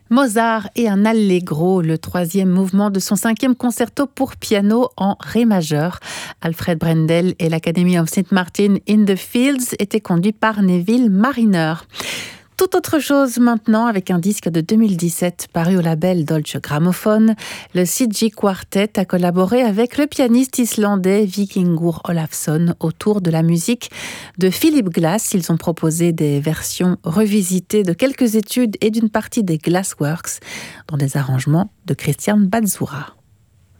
Mozart et un allegro, le troisième mouvement de son cinquième concerto pour piano en ré majeur. Alfred Brendel et l'Academy of St. Martin in the Fields étaient conduits par Neville Marriner. Tout autre chose maintenant avec un disque de 2017 paru au label Deutsche Grammophon. Le CG Quartet a collaboré avec le pianiste islandais Víkingur Ólafsson autour de la musique de Philip Glass. Ils ont proposé des versions revisitées de quelques études et d'une partie des Glassworks, dont des arrangements de Christian Baszura.